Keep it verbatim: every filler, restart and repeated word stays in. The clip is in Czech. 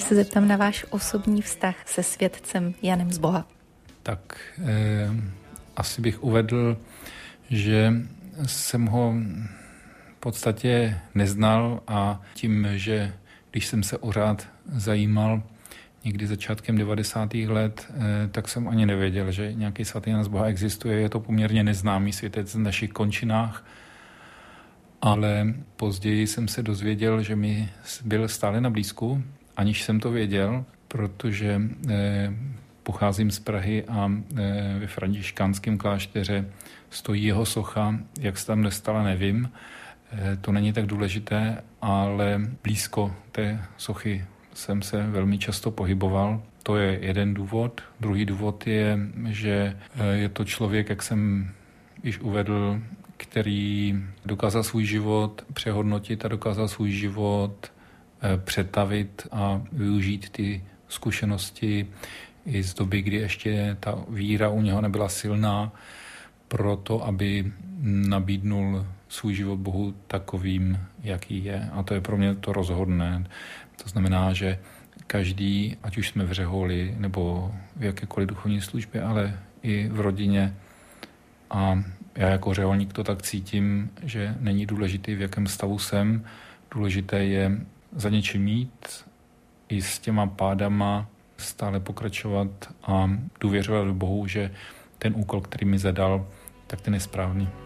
se zeptám na váš osobní vztah se světcem Janem z Boha. Tak eh, asi bych uvedl, že jsem ho v podstatě neznal a tím, že když jsem se o řád zajímal někdy začátkem devadesátých let, eh, tak jsem ani nevěděl, že nějaký svatý Jan z Boha existuje. Je to poměrně neznámý světec v našich končinách, ale později jsem se dozvěděl, že mi byl stále na blízku, aniž jsem to věděl, protože eh, pocházím z Prahy a eh, ve františkánském klášteře stojí jeho socha. Jak se tam nestala, nevím. Eh, to není tak důležité, ale blízko té sochy jsem se velmi často pohyboval. To je jeden důvod. Druhý důvod je, že je to člověk, jak jsem již uvedl, který dokázal svůj život přehodnotit a dokázal svůj život přetavit a využít ty zkušenosti i z doby, kdy ještě ta víra u něho nebyla silná, proto, aby nabídnul svůj život Bohu takovým, jaký je. A to je pro mě to rozhodné. To znamená, že každý, ať už jsme v řeholi nebo v jakékoliv duchovní službě, ale i v rodině, a já jako řeholník to tak cítím, že není důležitý, v jakém stavu jsem. Důležité je za něčím jít, i s těma pádama stále pokračovat a důvěřovat Bohu, že ten úkol, který mi zadal, tak ten je správný.